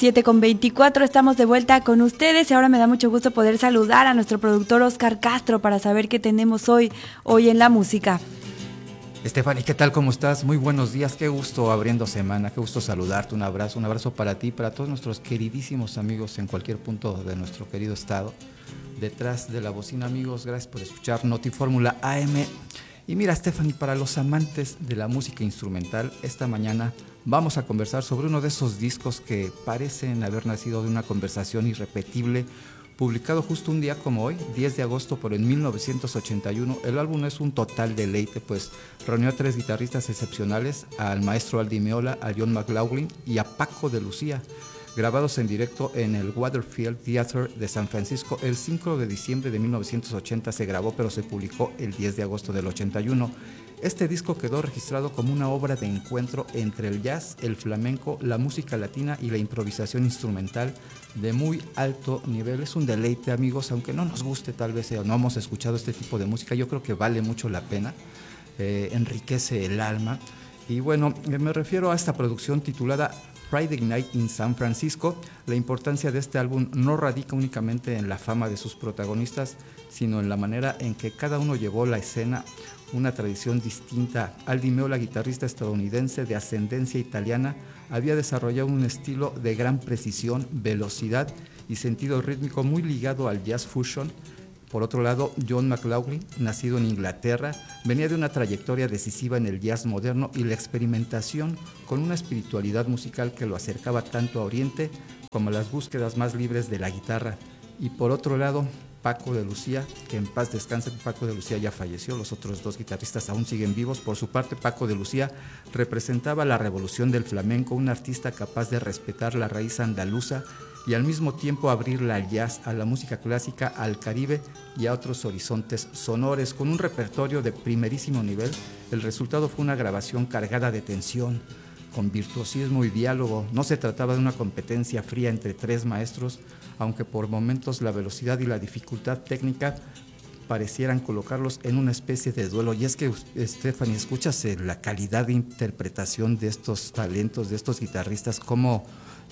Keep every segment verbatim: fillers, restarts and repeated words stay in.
siete con veinticuatro, estamos de vuelta con ustedes y ahora me da mucho gusto poder saludar a nuestro productor Oscar Castro para saber qué tenemos hoy, hoy en la música. Stephanie, ¿qué tal? ¿Cómo estás? Muy buenos días, qué gusto abriendo semana, qué gusto saludarte, un abrazo, un abrazo para ti, para todos nuestros queridísimos amigos en cualquier punto de nuestro querido estado. Detrás de la bocina, amigos, gracias por escuchar Notifórmula A M. Y mira, Stephanie, para los amantes de la música instrumental, esta mañana vamos a conversar sobre uno de esos discos que parecen haber nacido de una conversación irrepetible, publicado justo un día como hoy, diez de agosto, por en mil novecientos ochenta y uno. El álbum es un total deleite, pues reunió a tres guitarristas excepcionales, al maestro Al Di Meola, a John McLaughlin y a Paco de Lucía, grabados en directo en el Waterfield Theatre de San Francisco. El cinco de diciembre de mil novecientos ochenta se grabó, pero se publicó el diez de agosto del ochenta y uno. Este disco quedó registrado como una obra de encuentro entre el jazz, el flamenco, la música latina y la improvisación instrumental de muy alto nivel. Es un deleite, amigos, aunque no nos guste tal vez o no hemos escuchado este tipo de música, yo creo que vale mucho la pena, eh, enriquece el alma. Y bueno, me refiero a esta producción titulada Friday Night in San Francisco. La importancia de este álbum no radica únicamente en la fama de sus protagonistas, sino en la manera en que cada uno llevó la escena, una tradición distinta. Al Di Meola, guitarrista estadounidense de ascendencia italiana, había desarrollado un estilo de gran precisión, velocidad y sentido rítmico muy ligado al jazz fusion. Por otro lado, John McLaughlin, nacido en Inglaterra, venía de una trayectoria decisiva en el jazz moderno y la experimentación con una espiritualidad musical que lo acercaba tanto a Oriente como a las búsquedas más libres de la guitarra. Y por otro lado, Paco de Lucía, que en paz descanse. Paco de Lucía ya falleció, los otros dos guitarristas aún siguen vivos. Por su parte, Paco de Lucía representaba la revolución del flamenco, un artista capaz de respetar la raíz andaluza y al mismo tiempo abrirla al jazz, a la música clásica, al Caribe y a otros horizontes sonores. Con un repertorio de primerísimo nivel, el resultado fue una grabación cargada de tensión, con virtuosismo y diálogo. No se trataba de una competencia fría entre tres maestros, aunque por momentos la velocidad y la dificultad técnica parecieran colocarlos en una especie de duelo. Y es que, Stephanie, escuchas la calidad de interpretación de estos talentos, de estos guitarristas, cómo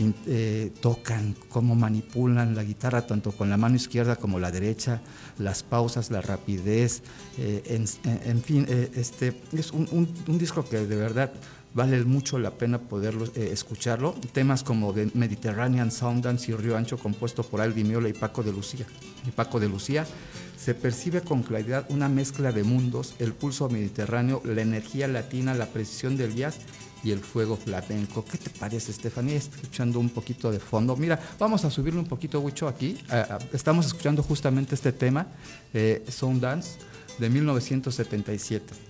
eh, tocan, cómo manipulan la guitarra, tanto con la mano izquierda como la derecha, las pausas, la rapidez, eh, en, en fin, eh, este, es un, un, un disco que de verdad vale mucho la pena poderlo eh, escucharlo. Temas como The Mediterranean Sundance y Río Ancho, compuesto por Al Di Meola y Paco de Lucía, y Paco de Lucía, se percibe con claridad una mezcla de mundos, el pulso mediterráneo, la energía latina, la precisión del jazz y el fuego flamenco. ¿Qué te parece, Estefanía? Escuchando un poquito de fondo. Mira, vamos a subirle un poquito, Huicho, aquí. Uh, estamos escuchando justamente este tema, eh, Sundance, de mil novecientos setenta y siete.